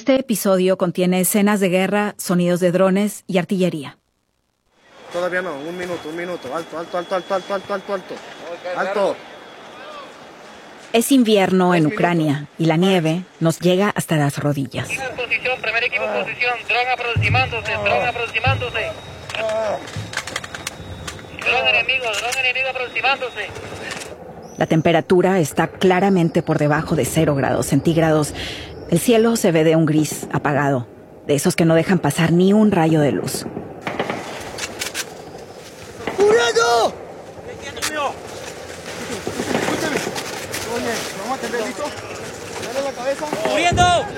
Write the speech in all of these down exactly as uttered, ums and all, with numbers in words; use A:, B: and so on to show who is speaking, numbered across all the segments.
A: Este episodio contiene escenas de guerra, sonidos de drones y artillería.
B: Todavía no, un minuto, un minuto. Alto, alto, alto, alto, alto, alto, alto, alto. Alto.
A: Es invierno en Ucrania y la nieve nos llega hasta las rodillas.
C: Equipo en posición, primer equipo en posición, dron aproximándose, dron aproximándose. Dron enemigo, dron enemigo aproximándose.
A: La temperatura está claramente por debajo de cero grados centígrados. El cielo se ve de un gris apagado, de esos que no dejan pasar ni un rayo de luz.
B: ¡Muriendo!
C: ¡Muriendo!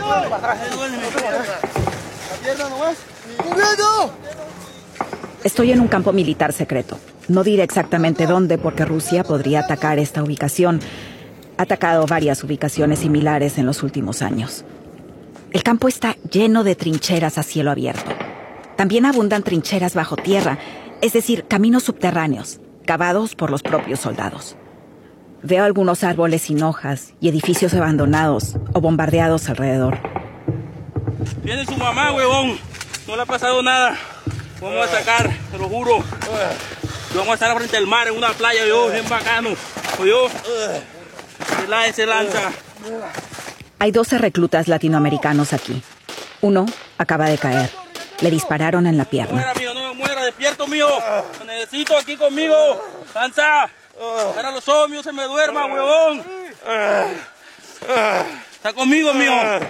B: ¡Muriendo!
A: Estoy en un campo militar secreto. No diré exactamente dónde porque Rusia podría atacar esta ubicación. Ha atacado varias ubicaciones similares en los últimos años. El campo está lleno de trincheras a cielo abierto. También abundan trincheras bajo tierra, es decir, caminos subterráneos, cavados por los propios soldados. Veo algunos árboles sin hojas y edificios abandonados o bombardeados alrededor.
C: Viene su mamá, huevón. No le ha pasado nada. Vamos a sacar, te lo juro. Vamos a estar frente al mar en una playa, yo, bien bacano. Yo, se la se lanza.
A: Hay doce reclutas latinoamericanos aquí. Uno acaba de caer. Le dispararon en la
C: No
A: pierna.
C: muera, mío, no me muera, despierto, mío. Lo necesito aquí conmigo. Lanza. Ahora los ojos míos se me duerman, huevón. Está conmigo, mío.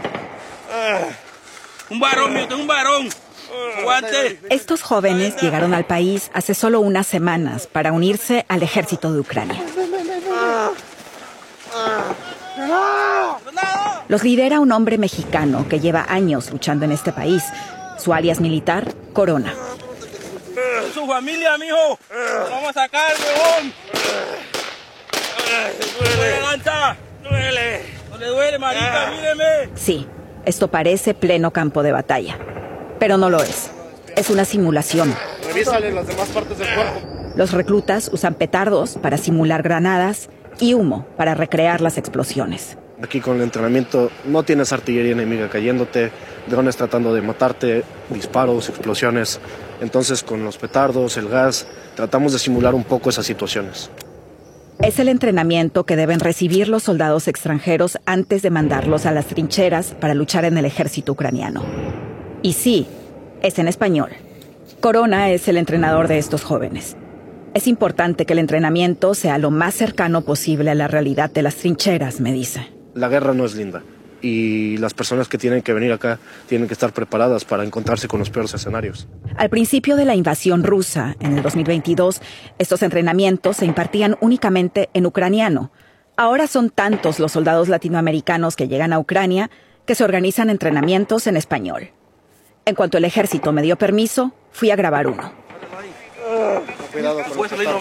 C: Un varón, mío, tengo un varón. Aguante.
A: Estos jóvenes llegaron al país hace solo unas semanas para unirse al ejército de Ucrania. Los lidera un hombre mexicano que lleva años luchando en este país. Su alias militar, Corona.
C: Su familia, mijo. Lo vamos a sacar, huevón. Duele, lanza. Duele. No le duele, marica, míreme.
A: Sí, esto parece pleno campo de batalla. Pero no lo es. Es una simulación.
B: Revísale las demás partes del cuerpo.
A: Los reclutas usan petardos para simular granadas y humo para recrear las explosiones.
B: Aquí con el entrenamiento no tienes artillería enemiga cayéndote, drones tratando de matarte, disparos, explosiones. Entonces con los petardos, el gas, tratamos de simular un poco esas situaciones.
A: Es el entrenamiento que deben recibir los soldados extranjeros antes de mandarlos a las trincheras para luchar en el ejército ucraniano. Y sí, es en español. Corona es el entrenador de estos jóvenes. Es importante que el entrenamiento sea lo más cercano posible a la realidad de las trincheras, me dice.
B: La guerra no es linda y las personas que tienen que venir acá tienen que estar preparadas para encontrarse con los peores escenarios.
A: Al principio de la invasión rusa, en el dos mil veintidós, estos entrenamientos se impartían únicamente en ucraniano. Ahora son tantos los soldados latinoamericanos que llegan a Ucrania que se organizan entrenamientos en español. En cuanto el ejército me dio permiso, fui a grabar uno.
B: Cuidado con los petardos.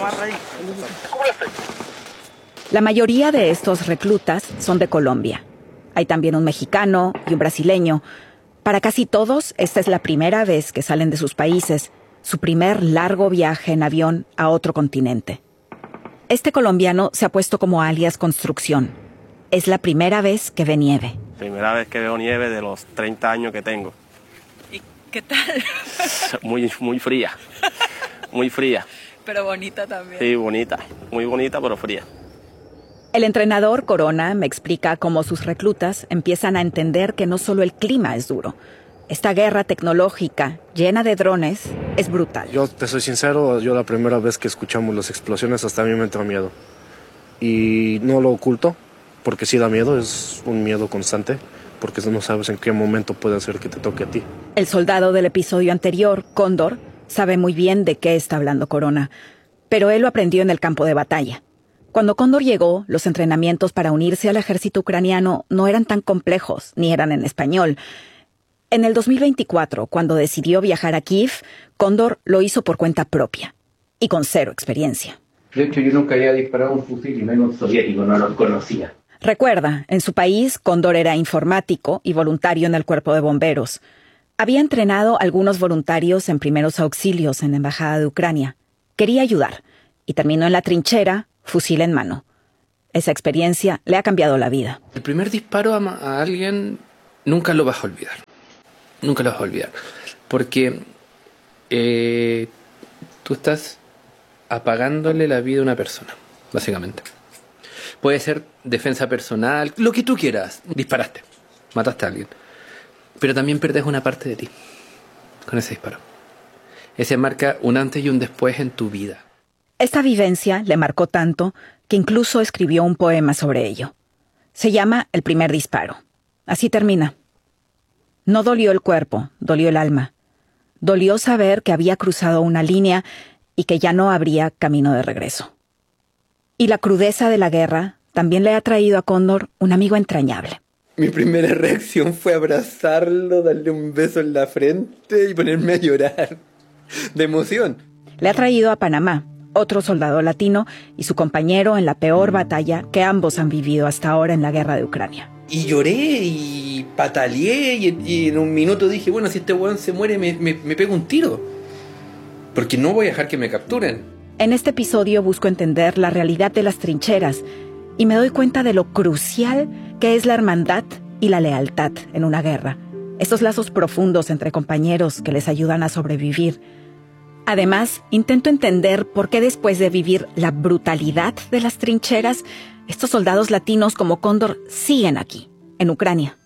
A: La mayoría de estos reclutas son de Colombia. Hay también un mexicano y un brasileño. Para casi todos, esta es la primera vez que salen de sus países, su primer largo viaje en avión a otro continente. Este colombiano se ha puesto como alias Construcción. Es la primera vez que ve nieve.
D: Primera vez que veo nieve de los treinta años que tengo.
E: ¿Y qué tal?
D: Muy, muy fría, muy fría.
E: Pero bonita también.
D: Sí, bonita, muy bonita pero fría.
A: El entrenador Corona me explica cómo sus reclutas empiezan a entender que no solo el clima es duro. Esta guerra tecnológica llena de drones es brutal.
B: Yo te soy sincero, yo la primera vez que escuchamos las explosiones hasta a mí me entró miedo. Y no lo oculto, porque sí da miedo, es un miedo constante, porque no sabes en qué momento puede ser que te toque a ti.
A: El soldado del episodio anterior, Cóndor, sabe muy bien de qué está hablando Corona, pero él lo aprendió en el campo de batalla. Cuando Cóndor llegó, los entrenamientos para unirse al ejército ucraniano no eran tan complejos, ni eran en español. En el dos mil veinticuatro, cuando decidió viajar a Kiev, Cóndor lo hizo por cuenta propia y con cero experiencia.
F: De hecho, yo nunca había disparado un fusil y menos soviético, no lo conocía.
A: Recuerda, en su país, Cóndor era informático y voluntario en el cuerpo de bomberos. Había entrenado a algunos voluntarios en primeros auxilios en la embajada de Ucrania. Quería ayudar y terminó en la trinchera, fusil en mano. Esa experiencia le ha cambiado la vida.
G: El primer disparo a, a alguien nunca lo vas a olvidar. nunca lo vas a olvidar. Porque eh, tú estás apagándole la vida a una persona, básicamente. Puede ser defensa personal, lo que tú quieras. Disparaste, mataste a alguien. Pero también perdés una parte de ti con ese disparo. Ese marca un antes y un después en tu vida.
A: Esta vivencia le marcó tanto que incluso escribió un poema sobre ello. Se llama El primer disparo. Así termina. No dolió el cuerpo, dolió el alma. Dolió saber que había cruzado una línea y que ya no habría camino de regreso. Y la crudeza de la guerra también le ha traído a Cóndor un amigo entrañable.
G: Mi primera reacción fue abrazarlo, darle un beso en la frente y ponerme a llorar de emoción.
A: Le ha traído a Panamá otro soldado latino y su compañero en la peor batalla que ambos han vivido hasta ahora en la guerra de Ucrania.
G: Y lloré y pataleé y, y en un minuto dije, bueno, si este weón se muere me, me, me pego un tiro. Porque no voy a dejar que me capturen.
A: En este episodio busco entender la realidad de las trincheras y me doy cuenta de lo crucial que es la hermandad y la lealtad en una guerra. Esos lazos profundos entre compañeros que les ayudan a sobrevivir. Además, intento entender por qué después de vivir la brutalidad de las trincheras, estos soldados latinos como Cóndor siguen aquí, en Ucrania.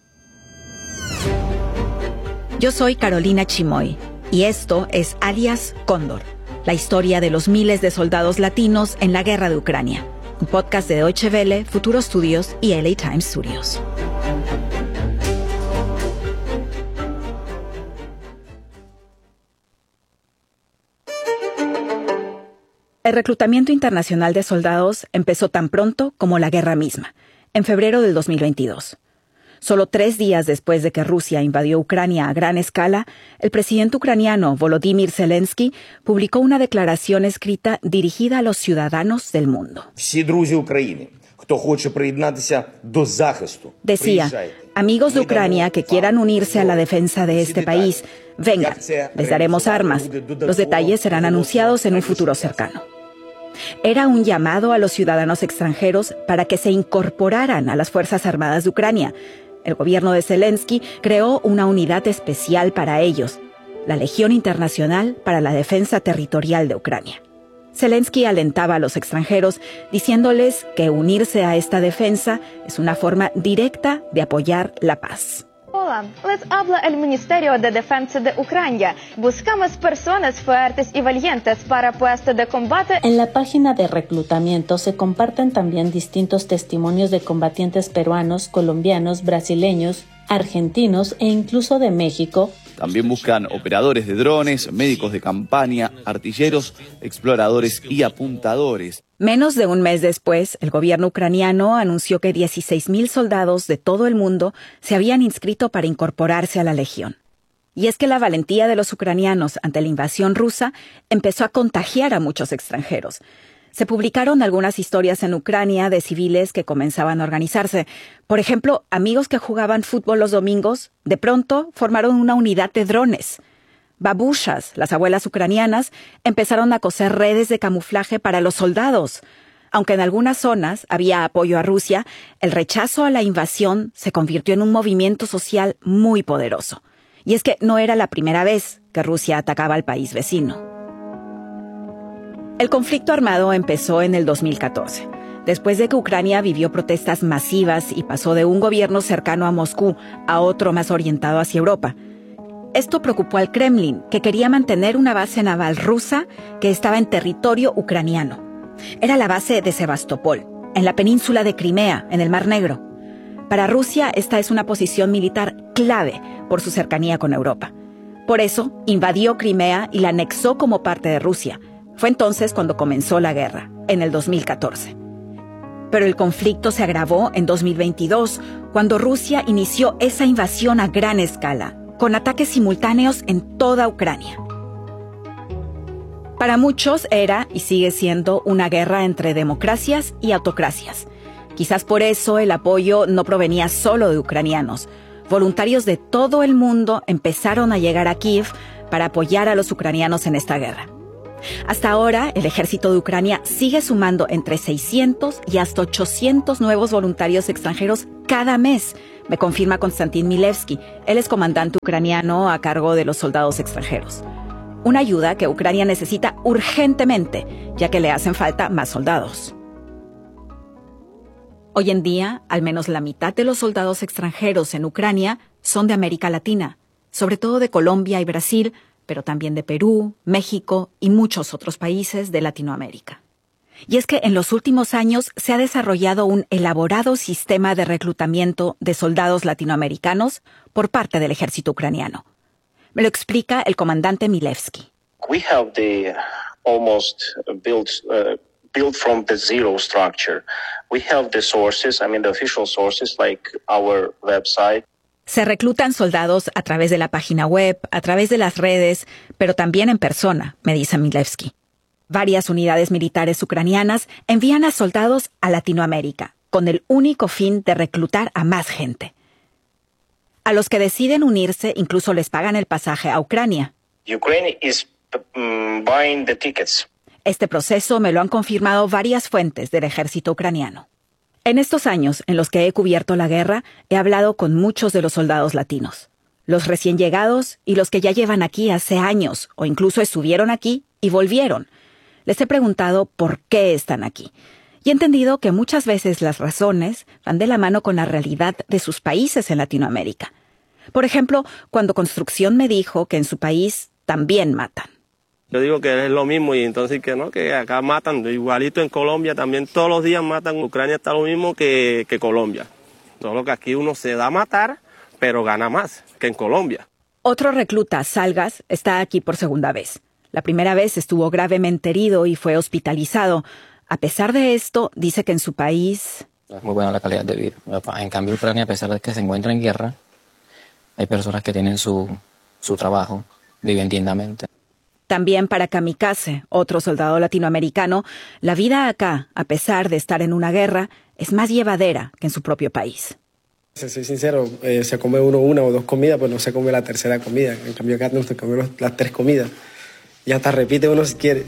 A: Yo soy Carolina Chimoy y esto es Alias Cóndor, la historia de los miles de soldados latinos en la guerra de Ucrania. Un podcast de Deutsche Welle, Futuro Studios y L A Times Studios. El reclutamiento internacional de soldados empezó tan pronto como la guerra misma, en febrero del dos mil veintidós. Solo tres días después de que Rusia invadió Ucrania a gran escala, el presidente ucraniano Volodymyr Zelensky publicó una declaración escrita dirigida a los ciudadanos del mundo. Decía, amigos de Ucrania que quieran unirse a la defensa de este país, vengan, les daremos armas. Los detalles serán anunciados en un futuro cercano. Era un llamado a los ciudadanos extranjeros para que se incorporaran a las Fuerzas Armadas de Ucrania. El gobierno de Zelensky creó una unidad especial para ellos, la Legión Internacional para la Defensa Territorial de Ucrania. Zelensky alentaba a los extranjeros diciéndoles que unirse a esta defensa es una forma directa de apoyar la paz.
H: Hola, les habla el Ministerio de Defensa de Ucrania. Buscamos personas fuertes y valientes para puestos de combate.
I: En la página de reclutamiento se comparten también distintos testimonios de combatientes peruanos, colombianos, brasileños, argentinos e incluso de México.
J: También buscan operadores de drones, médicos de campaña, artilleros, exploradores y apuntadores.
A: Menos de un mes después, el gobierno ucraniano anunció que dieciséis mil soldados de todo el mundo se habían inscrito para incorporarse a la Legión. Y es que la valentía de los ucranianos ante la invasión rusa empezó a contagiar a muchos extranjeros. Se publicaron algunas historias en Ucrania de civiles que comenzaban a organizarse. Por ejemplo, amigos que jugaban fútbol los domingos, de pronto formaron una unidad de drones. Babushas, las abuelas ucranianas, empezaron a coser redes de camuflaje para los soldados. Aunque en algunas zonas había apoyo a Rusia, el rechazo a la invasión se convirtió en un movimiento social muy poderoso. Y es que no era la primera vez que Rusia atacaba al país vecino. El conflicto armado empezó en el dos mil catorce, después de que Ucrania vivió protestas masivas y pasó de un gobierno cercano a Moscú a otro más orientado hacia Europa. Esto preocupó al Kremlin, que quería mantener una base naval rusa que estaba en territorio ucraniano. Era la base de Sebastopol, en la península de Crimea, en el Mar Negro. Para Rusia, esta es una posición militar clave por su cercanía con Europa. Por eso, invadió Crimea y la anexó como parte de Rusia. Fue entonces cuando comenzó la guerra, en el dos mil catorce. Pero el conflicto se agravó en dos mil veintidós, cuando Rusia inició esa invasión a gran escala, con ataques simultáneos en toda Ucrania. Para muchos era y sigue siendo una guerra entre democracias y autocracias. Quizás por eso el apoyo no provenía solo de ucranianos. Voluntarios de todo el mundo empezaron a llegar a Kiev para apoyar a los ucranianos en esta guerra. Hasta ahora, el ejército de Ucrania sigue sumando entre seiscientos y hasta ochocientos nuevos voluntarios extranjeros cada mes, me confirma Konstantin Milevsky. Él es comandante ucraniano a cargo de los soldados extranjeros. Una ayuda que Ucrania necesita urgentemente, ya que le hacen falta más soldados. Hoy en día, al menos la mitad de los soldados extranjeros en Ucrania son de América Latina, sobre todo de Colombia y Brasil, pero también de Perú, México y muchos otros países de Latinoamérica. Y es que en los últimos años se ha desarrollado un elaborado sistema de reclutamiento de soldados latinoamericanos por parte del ejército ucraniano. Me lo explica el comandante Milevsky.
K: We have the almost built uh, built from the zero structure. We have the sources, I mean the official sources like our website.
A: Se reclutan soldados a través de la página web, a través de las redes, pero también en persona, me dice Milevsky. Varias unidades militares ucranianas envían a soldados a Latinoamérica, con el único fin de reclutar a más gente. A los que deciden unirse incluso les pagan el pasaje a Ucrania.
K: Ukraine is um, buying the tickets.
A: Este proceso me lo han confirmado varias fuentes del ejército ucraniano. En estos años en los que he cubierto la guerra, he hablado con muchos de los soldados latinos, los recién llegados y los que ya llevan aquí hace años o incluso estuvieron aquí y volvieron. Les he preguntado por qué están aquí y he entendido que muchas veces las razones van de la mano con la realidad de sus países en Latinoamérica. Por ejemplo, cuando Construcción me dijo que en su país también matan.
D: Yo digo que es lo mismo y entonces que no, que acá matan, igualito en Colombia también todos los días matan, en Ucrania está lo mismo que, que Colombia. Solo que aquí uno se da a matar, pero gana más que en Colombia.
A: Otro recluta, Salgas, está aquí por segunda vez. La primera vez estuvo gravemente herido y fue hospitalizado. A pesar de esto, dice que en su país...
L: Es muy buena la calidad de vida. En cambio, Ucrania, a pesar de que se encuentra en guerra, hay personas que tienen su, su trabajo, viven dignamente.
A: También para Kamikaze, otro soldado latinoamericano, la vida acá, a pesar de estar en una guerra, es más llevadera que en su propio país.
M: Si soy sincero, eh, se come uno una o dos comidas, pues no se come la tercera comida. En cambio acá no se come las tres comidas. Y hasta repite uno si quiere.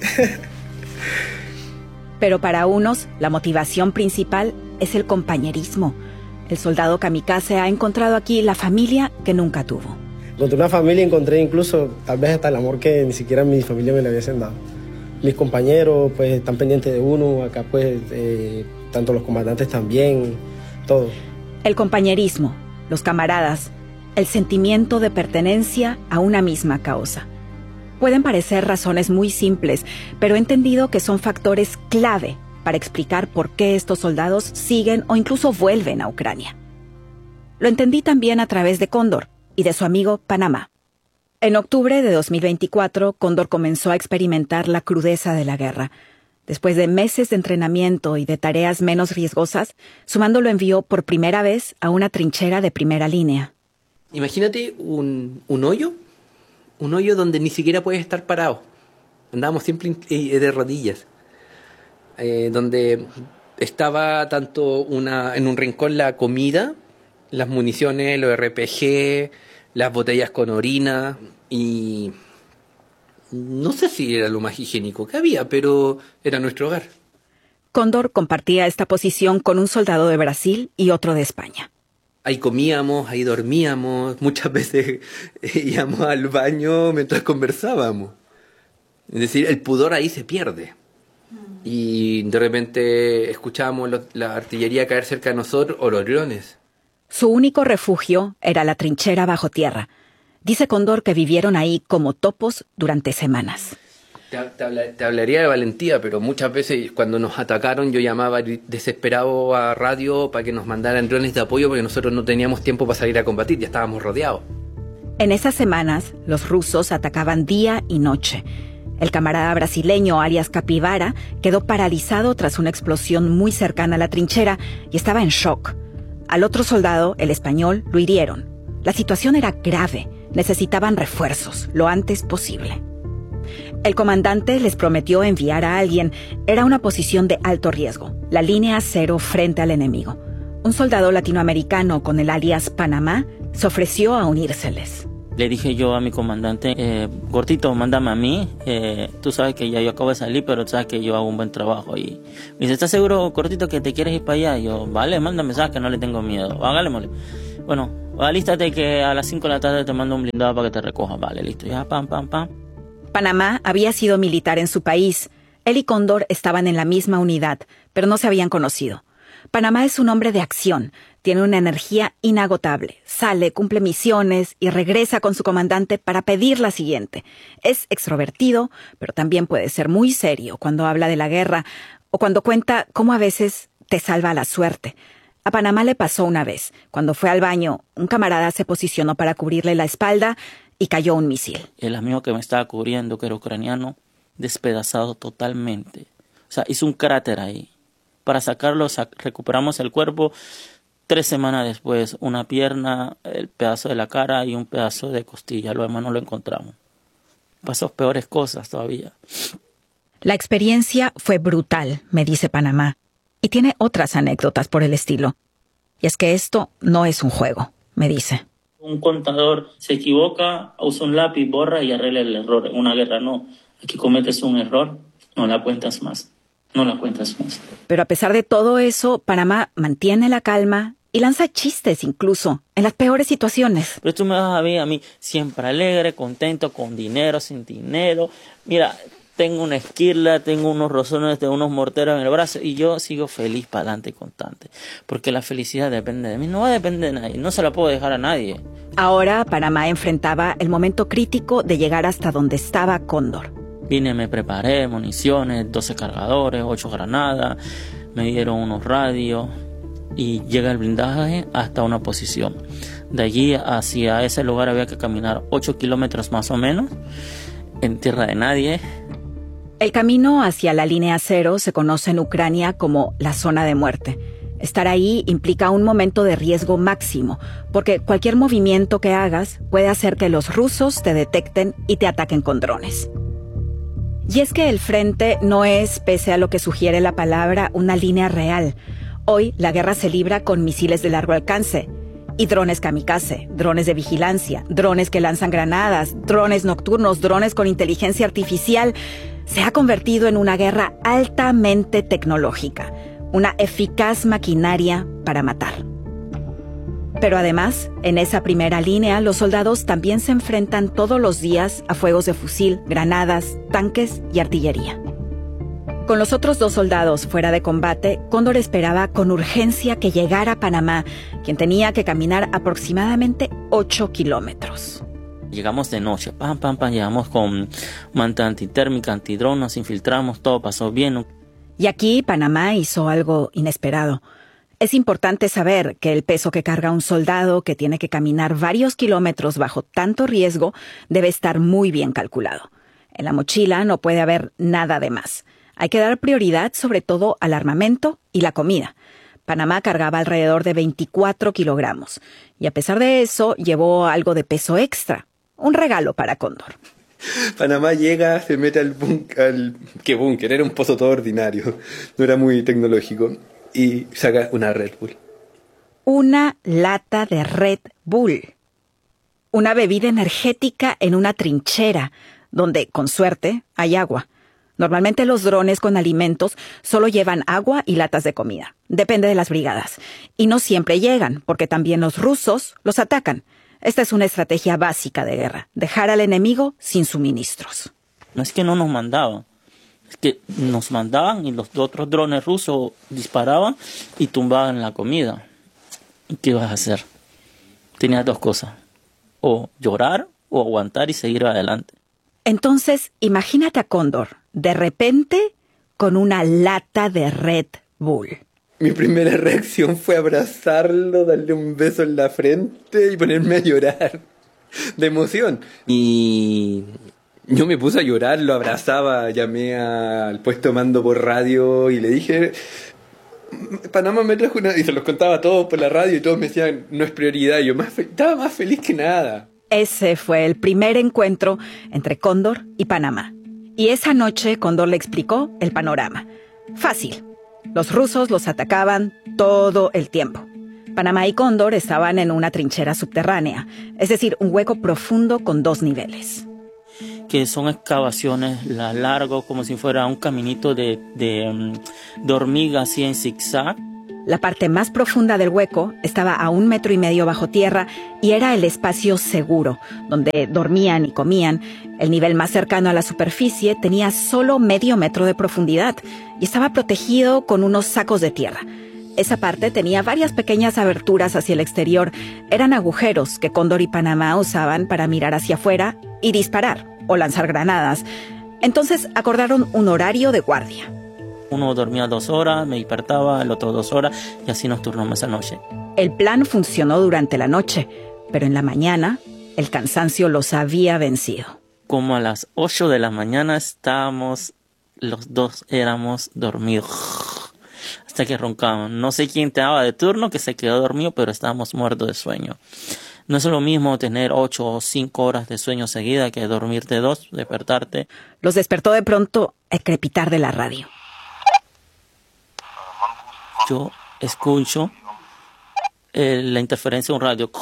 A: Pero para unos, la motivación principal es el compañerismo. El soldado Kamikaze ha encontrado aquí la familia que nunca tuvo.
M: Encontré una familia, encontré incluso tal vez hasta el amor que ni siquiera mi familia me le hubiesen dado. Mis compañeros pues están pendientes de uno, acá pues eh, tanto los comandantes también, todo.
A: El compañerismo, los camaradas, el sentimiento de pertenencia a una misma causa. Pueden parecer razones muy simples, pero he entendido que son factores clave para explicar por qué estos soldados siguen o incluso vuelven a Ucrania. Lo entendí también a través de Cóndor y de su amigo Panamá. En octubre de dos mil veinticuatro, Cóndor comenzó a experimentar la crudeza de la guerra. Después de meses de entrenamiento y de tareas menos riesgosas, su mando lo envió por primera vez a una trinchera de primera línea.
G: Imagínate un, un hoyo, un hoyo donde ni siquiera puedes estar parado. Andábamos siempre de rodillas. Eh, donde estaba tanto una, en un rincón la comida, las municiones, los R P G, las botellas con orina y no sé si era lo más higiénico que había, pero era nuestro hogar.
A: Cóndor compartía esta posición con un soldado de Brasil y otro de España.
G: Ahí comíamos, ahí dormíamos, muchas veces íbamos al baño mientras conversábamos. Es decir, el pudor ahí se pierde. Y de repente escuchábamos lo, la artillería caer cerca de nosotros o los drones.
A: Su único refugio era la trinchera bajo tierra. Dice Cóndor que vivieron ahí como topos durante semanas.
G: Te, te, habla, te hablaría de valentía, pero muchas veces cuando nos atacaron yo llamaba desesperado a radio para que nos mandaran drones de apoyo porque nosotros no teníamos tiempo para salir a combatir, ya estábamos rodeados.
A: En esas semanas, los rusos atacaban día y noche. El camarada brasileño, alias Capivara, quedó paralizado tras una explosión muy cercana a la trinchera y estaba en shock. Al otro soldado, el español, lo hirieron. La situación era grave. Necesitaban refuerzos lo antes posible. El comandante les prometió enviar a alguien. Era una posición de alto riesgo, la línea cero frente al enemigo. Un soldado latinoamericano con el alias Panamá se ofreció a unírseles.
N: Le dije yo a mi comandante, eh, Gordito, mándame a mí, eh, tú sabes que ya yo acabo de salir, pero tú sabes que yo hago un buen trabajo. Y me dice, ¿estás seguro, Gordito, que te quieres ir para allá? Y yo, vale, mándame, sabes que no le tengo miedo. Hágale, mole. Bueno, alístate que a las cinco de la tarde te mando un blindado para que te recoja. Vale, listo, ya, pam, pam, pam.
A: Panamá había sido militar en su país. Él y Cóndor estaban en la misma unidad, pero no se habían conocido. Panamá es un hombre de acción, tiene una energía inagotable, sale, cumple misiones y regresa con su comandante para pedir la siguiente. Es extrovertido, pero también puede ser muy serio cuando habla de la guerra o cuando cuenta cómo a veces te salva la suerte. A Panamá le pasó una vez. Cuando fue al baño, un camarada se posicionó para cubrirle la espalda y cayó un misil.
N: El amigo que me estaba cubriendo, que era ucraniano, despedazado totalmente. O sea, hizo un cráter ahí. Para sacarlo, sac- recuperamos el cuerpo. Tres semanas después, una pierna, el pedazo de la cara y un pedazo de costilla. Lo demás no lo encontramos. Pasó peores cosas todavía.
A: La experiencia fue brutal, me dice Panamá, y tiene otras anécdotas por el estilo. Y es que esto no es un juego, me dice.
N: Un contador se equivoca, usa un lápiz, borra y arregla el error. En una guerra no. Aquí cometes un error, no la cuentas más. No la cuentas más.
A: Pero a pesar de todo eso, Panamá mantiene la calma y lanza chistes incluso en las peores situaciones.
N: Pero tú me vas a ver a mí siempre alegre, contento, con dinero, sin dinero. Mira, tengo una esquirla, tengo unos rozones de unos morteros en el brazo y yo sigo feliz para adelante y constante. Porque la felicidad depende de mí, no va a depender de nadie, no se la puedo dejar a nadie.
A: Ahora Panamá enfrentaba el momento crítico de llegar hasta donde estaba Cóndor.
N: Vine, me preparé, municiones, doce cargadores, ocho granadas, me dieron unos radios y llega el blindaje hasta una posición. De allí hacia ese lugar había que caminar ocho kilómetros más o menos, en tierra de nadie.
A: El camino hacia la línea cero se conoce en Ucrania como la zona de muerte. Estar ahí implica un momento de riesgo máximo, porque cualquier movimiento que hagas puede hacer que los rusos te detecten y te ataquen con drones. Y es que el frente no es, pese a lo que sugiere la palabra, una línea real. Hoy la guerra se libra con misiles de largo alcance y drones kamikaze, drones de vigilancia, drones que lanzan granadas, drones nocturnos, drones con inteligencia artificial. Se ha convertido en una guerra altamente tecnológica, una eficaz maquinaria para matar. Pero además, en esa primera línea, los soldados también se enfrentan todos los días a fuegos de fusil, granadas, tanques y artillería. Con los otros dos soldados fuera de combate, Cóndor esperaba con urgencia que llegara Panamá, quien tenía que caminar aproximadamente ocho kilómetros.
N: Llegamos de noche, pam, pam, pam, llegamos con manta antitérmica, antidrón, nos infiltramos, todo pasó bien.
A: Y aquí Panamá hizo algo inesperado. Es importante saber que el peso que carga un soldado que tiene que caminar varios kilómetros bajo tanto riesgo debe estar muy bien calculado. En la mochila no puede haber nada de más. Hay que dar prioridad sobre todo al armamento y la comida. Panamá cargaba alrededor de veinticuatro kilogramos y a pesar de eso llevó algo de peso extra. Un regalo para Cóndor.
G: Panamá llega, se mete al búnker, al... ¿Qué búnker? Era un pozo todo ordinario, no era muy tecnológico. Y saca una Red Bull.
A: Una lata de Red Bull. Una bebida energética en una trinchera, donde, con suerte, hay agua. Normalmente los drones con alimentos solo llevan agua y latas de comida. Depende de las brigadas. Y no siempre llegan, porque también los rusos los atacan. Esta es una estrategia básica de guerra, dejar al enemigo sin suministros.
N: No es que no nos mandaban. Es que nos mandaban y los otros drones rusos disparaban y tumbaban la comida. ¿Qué ibas a hacer? Tenías dos cosas. O llorar o aguantar y seguir adelante.
A: Entonces, imagínate a Cóndor, de repente, con una lata de Red Bull.
G: Mi primera reacción fue abrazarlo, darle un beso en la frente y ponerme a llorar. De emoción. Y... yo me puse a llorar, lo abrazaba, llamé al puesto de mando por radio y le dije, Panamá me trajo una... y se los contaba todos por la radio y todos me decían, no es prioridad. Y yo más fe... estaba más feliz que nada.
A: Ese fue el primer encuentro entre Cóndor y Panamá. Y esa noche Cóndor le explicó el panorama. Fácil. Los rusos los atacaban todo el tiempo. Panamá y Cóndor estaban en una trinchera subterránea, es decir, un hueco profundo con dos niveles.
N: Que son excavaciones la largo, como si fuera un caminito de, de, de hormiga así en zigzag.
A: La parte más profunda del hueco estaba a un metro y medio bajo tierra y era el espacio seguro, donde dormían y comían. El nivel más cercano a la superficie tenía solo medio metro de profundidad y estaba protegido con unos sacos de tierra. Esa parte tenía varias pequeñas aberturas hacia el exterior. Eran agujeros que Cóndor y Panamá usaban para mirar hacia afuera y disparar o lanzar granadas. Entonces acordaron un horario de guardia.
N: Uno dormía dos horas, me despertaba, el otro dos horas, y así nos turnamos esa noche.
A: El plan funcionó durante la noche, pero en la mañana el cansancio los había vencido.
N: Como a las ocho de la mañana estábamos, los dos éramos dormidos, hasta que roncábamos. No sé quién estaba de turno que se quedó dormido, pero estábamos muertos de sueño. No es lo mismo tener ocho o cinco horas de sueño seguida que dormirte dos, despertarte.
A: Los despertó de pronto el crepitar de la radio.
N: Yo escucho eh, la interferencia de un radio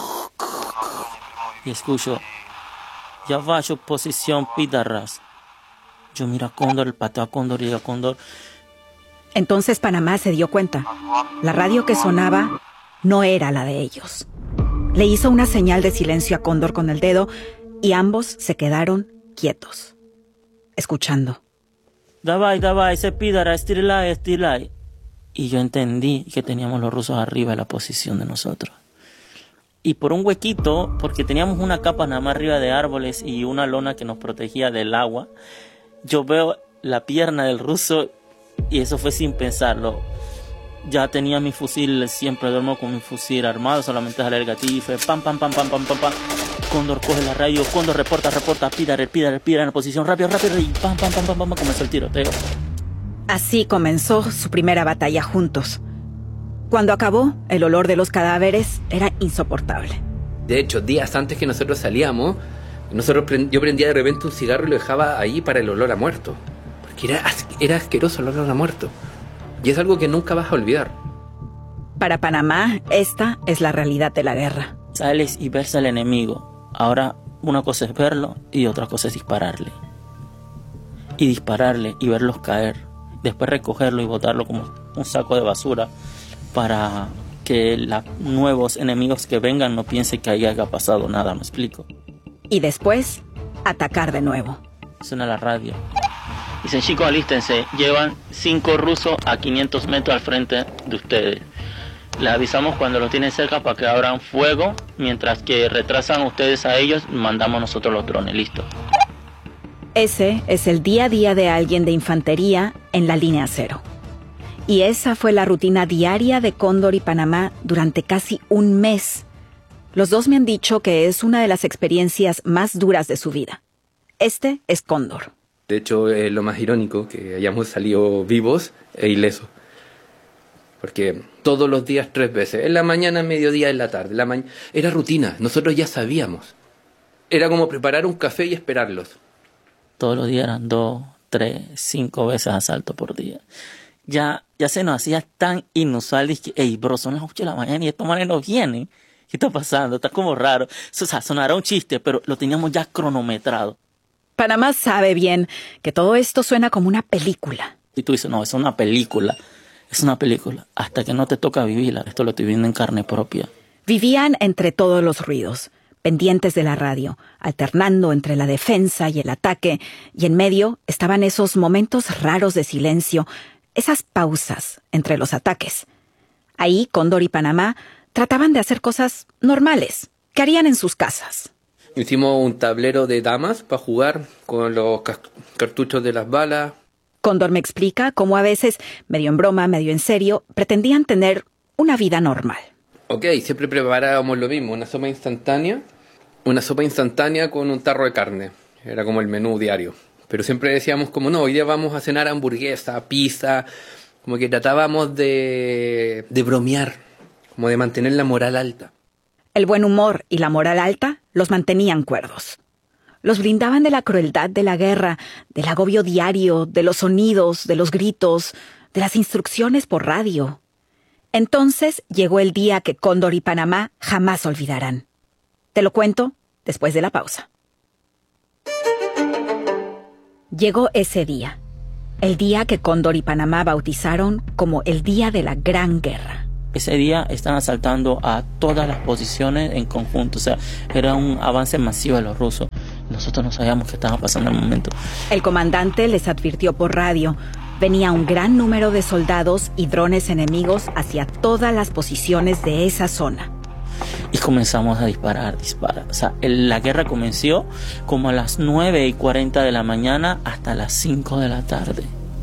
N: y escucho, ya va su posición Pidarras. Yo miro a Cóndor, el pateo a Cóndor y a Cóndor.
A: Entonces Panamá se dio cuenta. La radio que sonaba no era la de ellos. Le hizo una señal de silencio a Cóndor con el dedo y ambos se quedaron quietos, escuchando.
N: Davai, davai, se Pidara, estilai, estilai. Y yo entendí que teníamos los rusos arriba de la posición de nosotros. Y por un huequito, porque teníamos una capa nada más arriba de árboles y una lona que nos protegía del agua, yo veo la pierna del ruso y eso fue sin pensarlo. Ya tenía mi fusil, siempre duermo con mi fusil armado, solamente jalé el gatillo y fue pam, pam, pam, pam, pam, pam, pam. Cóndor coge la radio, Cóndor reporta, reporta, pídare, pídare, pídare en la posición, rápido, rápido, y pam, pam, pam, pam, pam, comenzó el tiroteo.
A: Así comenzó su primera batalla juntos. Cuando acabó, el olor de los cadáveres era insoportable.
G: De hecho, días antes que nosotros salíamos, nosotros prend- yo prendía de repente un cigarro y lo dejaba ahí para el olor a muerto. Porque era, as- era asqueroso el olor a muerto. Y es algo que nunca vas a olvidar.
A: Para Panamá, esta es la realidad de la guerra.
N: Sales y ves al enemigo. Ahora, una cosa es verlo y otra cosa es dispararle. Y dispararle y verlos caer. Después recogerlo y botarlo como un saco de basura para que los nuevos enemigos que vengan no piensen que ahí haya pasado nada, ¿me explico?
A: Y después, atacar de nuevo.
N: Suena la radio. Dicen, chicos, alístense, llevan cinco rusos a quinientos metros al frente de ustedes. Les avisamos cuando los tienen cerca para que abran fuego, mientras que retrasan ustedes a ellos, mandamos nosotros los drones, listo.
A: Ese es el día a día de alguien de infantería en la línea cero. Y esa fue la rutina diaria de Cóndor y Panamá durante casi un mes. Los dos me han dicho que es una de las experiencias más duras de su vida. Este es Cóndor.
G: De hecho, es lo más irónico, que hayamos salido vivos e ilesos. Porque todos los días tres veces, en la mañana, en mediodía, en la tarde. La ma- Era rutina, nosotros ya sabíamos. Era como preparar un café y esperarlos.
N: Todos los días eran dos, tres, cinco veces asalto por día. Ya, ya se nos hacía tan inusual, que, hey, bro, son las ocho de la mañana y estos manes no vienen. ¿Qué está pasando? Está como raro. O sea, sonará un chiste, pero lo teníamos ya cronometrado.
A: Panamá sabe bien que todo esto suena como una película.
N: Y tú dices, no, es una película. Es una película. Hasta que no te toca vivirla. Esto lo estoy viviendo en carne propia.
A: Vivían entre todos los ruidos, pendientes de la radio, alternando entre la defensa y el ataque, y en medio estaban esos momentos raros de silencio, esas pausas entre los ataques. Ahí, Cóndor y Panamá trataban de hacer cosas normales, que harían en sus casas.
G: Hicimos un tablero de damas para jugar con los cas- cartuchos de las balas.
A: Cóndor me explica cómo a veces, medio en broma, medio en serio, pretendían tener una vida normal.
G: Ok, siempre preparábamos lo mismo, una sopa instantánea, una sopa instantánea con un tarro de carne. Era como el menú diario. Pero siempre decíamos como, no, hoy día vamos a cenar hamburguesa, pizza. Como que tratábamos de, de bromear, como de mantener la moral alta.
A: El buen humor y la moral alta los mantenían cuerdos. Los blindaban de la crueldad de la guerra, del agobio diario, de los sonidos, de los gritos, de las instrucciones por radio. Entonces llegó el día que Cóndor y Panamá jamás olvidarán. Te lo cuento después de la pausa. Llegó ese día, el día que Cóndor y Panamá bautizaron como el Día de la Gran Guerra.
N: Ese día están asaltando a todas las posiciones en conjunto, o sea, era un avance masivo de los rusos. Nosotros no sabíamos qué estaba pasando en el momento.
A: El comandante les advirtió por radio. Venía un gran número de soldados y drones enemigos hacia todas las posiciones de esa zona.
N: Y comenzamos a disparar, disparar. O sea, el, la guerra comenzó como a las nueve y cuarenta de la mañana hasta las cinco de la tarde.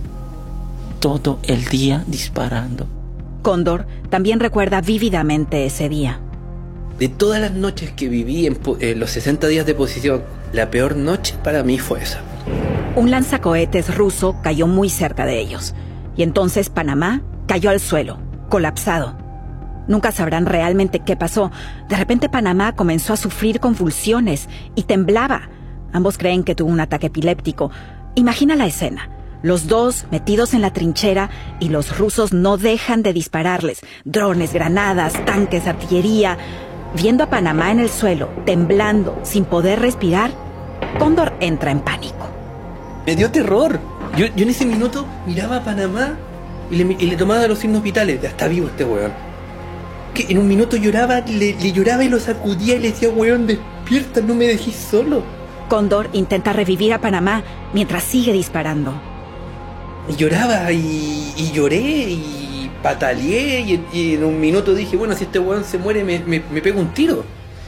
N: Todo el día disparando.
A: Cóndor también recuerda vívidamente ese día.
G: De todas las noches que viví en, en los sesenta días de posición, la peor noche para mí fue esa.
A: Un lanzacohetes ruso cayó muy cerca de ellos. Y entonces Panamá cayó al suelo, colapsado. Nunca sabrán realmente qué pasó. De repente Panamá comenzó a sufrir convulsiones y temblaba. Ambos creen que tuvo un ataque epiléptico. Imagina la escena. Los dos metidos en la trinchera y los rusos no dejan de dispararles. Drones, granadas, tanques, artillería. Viendo a Panamá en el suelo, temblando, sin poder respirar, Cóndor entra en pánico.
G: Me dio terror. Yo, yo en ese minuto miraba a Panamá y le, y le tomaba los signos vitales. Ya está vivo este weón. Que en un minuto lloraba, le, le lloraba y lo sacudía y le decía, weón, despierta, no me dejís solo.
A: Cóndor intenta revivir a Panamá mientras sigue disparando.
G: Y lloraba y, y lloré y pataleé y, y en un minuto dije, bueno, si este weón se muere me, me, me pego un tiro.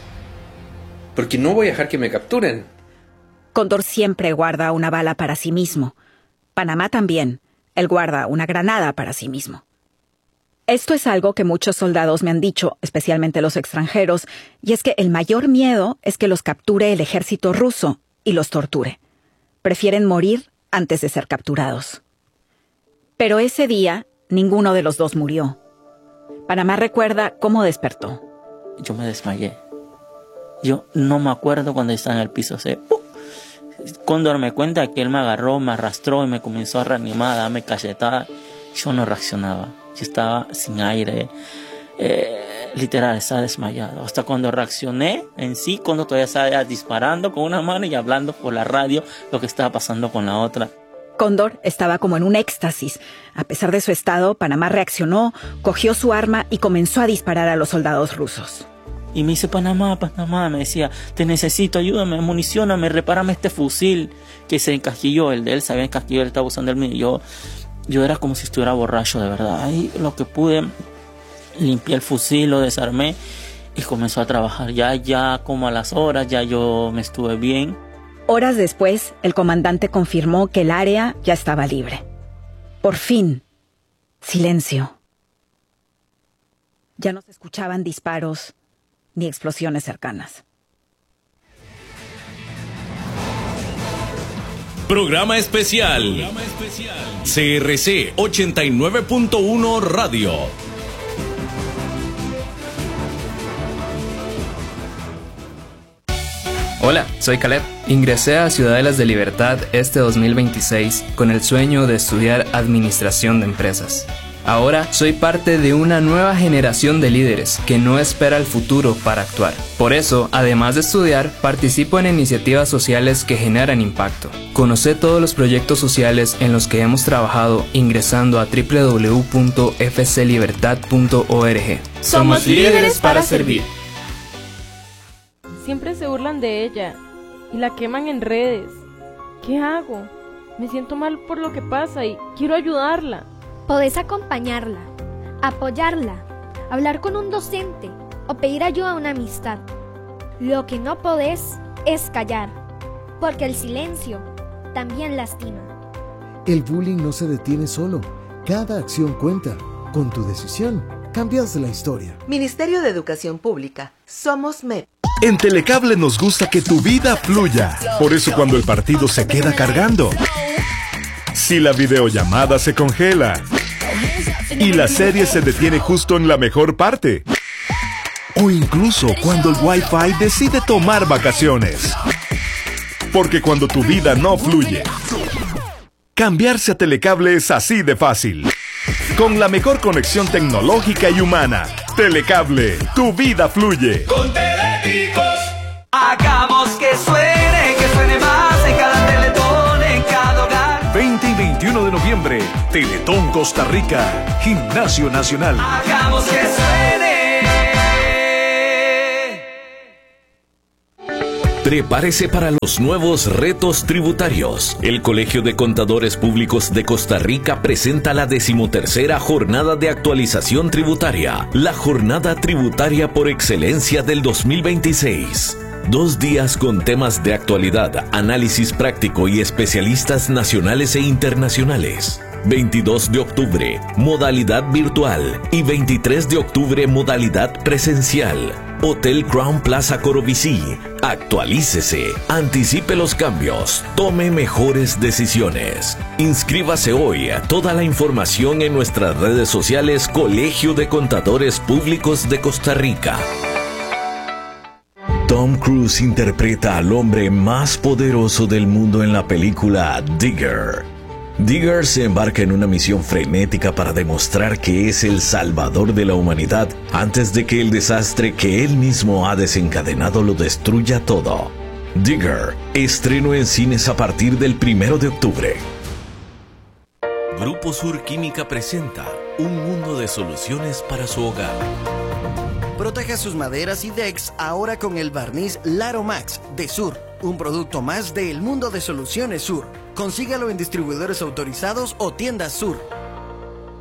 G: Porque no voy a dejar que me capturen.
A: Cóndor siempre guarda una bala para sí mismo. Panamá también. Él guarda una granada para sí mismo. Esto es algo que muchos soldados me han dicho, especialmente los extranjeros, y es que el mayor miedo es que los capture el ejército ruso y los torture. Prefieren morir antes de ser capturados. Pero ese día, ninguno de los dos murió. Panamá recuerda cómo despertó.
N: Yo me desmayé. Yo no me acuerdo cuando estaba en el piso. O sea, ¡uh! Cóndor me cuenta que él me agarró, me arrastró y me comenzó a reanimar, a darme cachetadas. Yo no reaccionaba. Yo estaba sin aire. Eh, literal, estaba desmayado. Hasta cuando reaccioné en sí, cuando todavía estaba disparando con una mano y hablando por la radio lo que estaba pasando con la otra.
A: Cóndor estaba como en un éxtasis. A pesar de su estado, Panamá reaccionó, cogió su arma y comenzó a disparar a los soldados rusos.
N: Y me dice, Panamá, Panamá, me decía, te necesito, ayúdame, municióname, repárame este fusil. Que se encasquilló, el de él se había encasquillado, él estaba usando el mío. Yo, yo era como si estuviera borracho, de verdad. Ahí lo que pude, limpié el fusil, lo desarmé y comenzó a trabajar. Ya, ya como a las horas, ya yo me estuve bien.
A: Horas después, el comandante confirmó que el área ya estaba libre. Por fin, silencio. Ya no se escuchaban disparos ni explosiones cercanas.
O: Programa especial. Programa especial. C R C ochenta y nueve punto uno Radio.
P: Hola, soy Caleb. Ingresé a Ciudadelas de Libertad este dos mil veintiséis con el sueño de estudiar Administración de Empresas. Ahora soy parte de una nueva generación de líderes que no espera el futuro para actuar. Por eso, además de estudiar, participo en iniciativas sociales que generan impacto. Conoce todos los proyectos sociales en los que hemos trabajado ingresando a doble u doble u doble u punto f c libertad punto org. Somos líderes para servir.
Q: Siempre se burlan de ella y la queman en redes. ¿Qué hago? Me siento mal por lo que pasa y quiero ayudarla.
R: Podés acompañarla, apoyarla, hablar con un docente o pedir ayuda a una amistad. Lo que no podés es callar, porque el silencio también lastima.
S: El bullying no se detiene solo. Cada acción cuenta. Con tu decisión, cambias la historia.
T: Ministerio de Educación Pública. Somos M E P.
U: En Telecable nos gusta que tu vida fluya. Por eso cuando el partido se queda cargando, si la videollamada se congela y la serie se detiene justo en la mejor parte, o incluso cuando el Wi-Fi decide tomar vacaciones. Porque cuando tu vida no fluye, cambiarse a Telecable es así de fácil. Con la mejor conexión tecnológica y humana. Telecable, tu vida fluye.
C: Con Teleticos. Hagamos que suene, que suene más en cada Teletón, en cada hogar.
V: veinte y veintiuno de noviembre, Teletón Costa Rica, Gimnasio Nacional.
C: Hagamos que suene.
O: Prepárese para los nuevos retos tributarios. El Colegio de Contadores Públicos de Costa Rica presenta la decimotercera Jornada de Actualización Tributaria, la jornada tributaria por excelencia del dos mil veintiséis. Dos días con temas de actualidad, análisis práctico y especialistas nacionales e internacionales. veintidós de octubre, modalidad virtual, y veintitrés de octubre, modalidad presencial. Hotel Crown Plaza Corobicí. Actualícese, anticipe los cambios, tome mejores decisiones. Inscríbase hoy. Toda la información en nuestras redes sociales Colegio de Contadores Públicos de Costa Rica. Tom Cruise interpreta al hombre más poderoso del mundo en la película Digger. Digger se embarca en una misión frenética para demostrar que es el salvador de la humanidad antes de que el desastre que él mismo ha desencadenado lo destruya todo. Digger, estreno en cines a partir del primero de octubre. Grupo Sur Química presenta un mundo de soluciones para su hogar.
W: Proteja sus maderas y decks ahora con el barniz Laro Max de Sur, un producto más del mundo de soluciones Sur. Consígalo en distribuidores autorizados o tiendas Sur.